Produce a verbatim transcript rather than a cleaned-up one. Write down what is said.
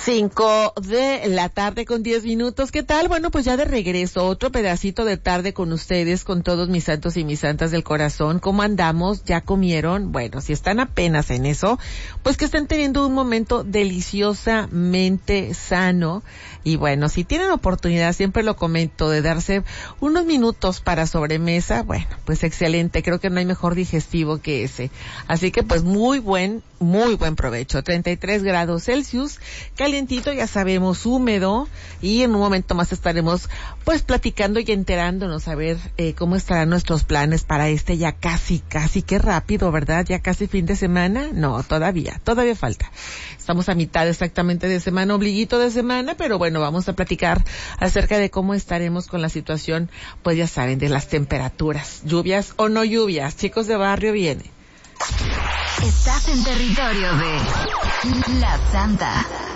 Cinco de la tarde con diez minutos. ¿Qué tal? Bueno, pues ya de regreso, otro pedacito de tarde con ustedes, con todos mis santos y mis santas del corazón. ¿Cómo andamos? ¿Ya comieron? Bueno, si están apenas en eso, pues que estén teniendo un momento deliciosamente sano. Y bueno, si tienen oportunidad, siempre lo comento, de darse unos minutos para sobremesa, bueno, pues excelente. Creo que no hay mejor digestivo que ese. Así que pues muy buen, muy buen provecho. treinta y tres grados Celsius, calientito, ya sabemos, húmedo, y en un momento más estaremos pues platicando y enterándonos a ver eh, cómo estarán nuestros planes para este ya casi, casi, qué rápido, ¿verdad? Ya casi fin de semana. No, todavía, todavía falta. Estamos a mitad exactamente de semana, obliguito de semana, pero bueno, vamos a platicar acerca de cómo estaremos con la situación, pues ya saben, de las temperaturas, lluvias o no lluvias. Chicos de barrio, viene. Estás en territorio de La Santa.